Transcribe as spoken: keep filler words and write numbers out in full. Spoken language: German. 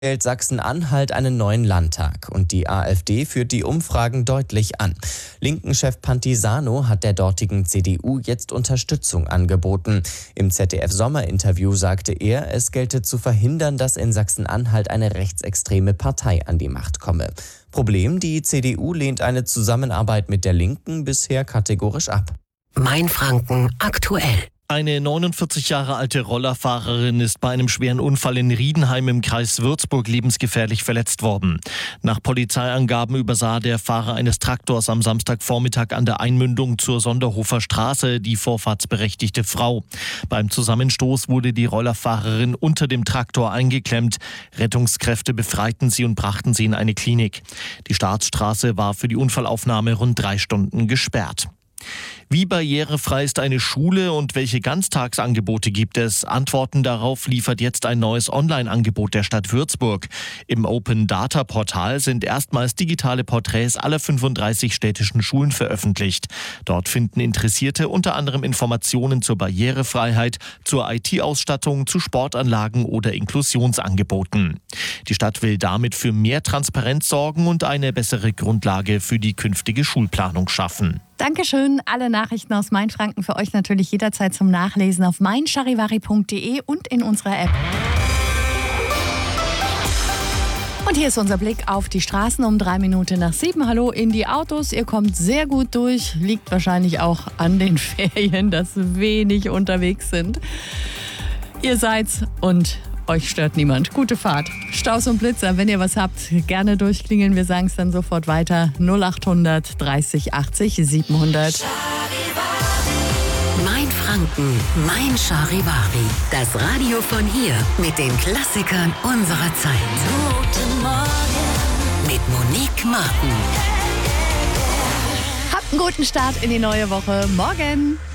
Wählt Sachsen-Anhalt einen neuen Landtag und die AfD führt die Umfragen deutlich an. Linken-Chef Pantisano hat der dortigen C D U jetzt Unterstützung angeboten. Im Z D F-Sommerinterview sagte er, es gelte zu verhindern, dass in Sachsen-Anhalt eine rechtsextreme Partei an die Macht komme. Problem, die C D U lehnt eine Zusammenarbeit mit der Linken bisher kategorisch ab. Mainfranken aktuell. Eine neunundvierzig Jahre alte Rollerfahrerin ist bei einem schweren Unfall in Riedenheim im Kreis Würzburg lebensgefährlich verletzt worden. Nach Polizeiangaben übersah der Fahrer eines Traktors am Samstagvormittag an der Einmündung zur Sonderhofer Straße die vorfahrtsberechtigte Frau. Beim Zusammenstoß wurde die Rollerfahrerin unter dem Traktor eingeklemmt. Rettungskräfte befreiten sie und brachten sie in eine Klinik. Die Staatsstraße war für die Unfallaufnahme rund drei Stunden gesperrt. Wie barrierefrei ist eine Schule und welche Ganztagsangebote gibt es? Antworten darauf liefert jetzt ein neues Online-Angebot der Stadt Würzburg. Im Open-Data-Portal sind erstmals digitale Porträts aller fünfunddreißig städtischen Schulen veröffentlicht. Dort finden Interessierte unter anderem Informationen zur Barrierefreiheit, zur I T-Ausstattung, zu Sportanlagen oder Inklusionsangeboten. Die Stadt will damit für mehr Transparenz sorgen und eine bessere Grundlage für die künftige Schulplanung schaffen. Dankeschön. Alle Nachrichten aus Mainfranken für euch natürlich jederzeit zum Nachlesen auf mein charivari punkt de und in unserer App. Und hier ist unser Blick auf die Straßen um drei Minuten nach sieben. Hallo in die Autos. Ihr kommt sehr gut durch. Liegt wahrscheinlich auch an den Ferien, dass wenig unterwegs sind. Ihr seid's und euch stört niemand. Gute Fahrt. Staus und Blitzer, wenn ihr was habt, gerne durchklingeln. Wir sagen es dann sofort weiter. null achthundert dreißig achtzig siebenhundert. Mainfranken, mein Charivari. Das Radio von hier mit den Klassikern unserer Zeit. Guten Morgen mit Monique Martin. Habt einen guten Start in die neue Woche. Morgen.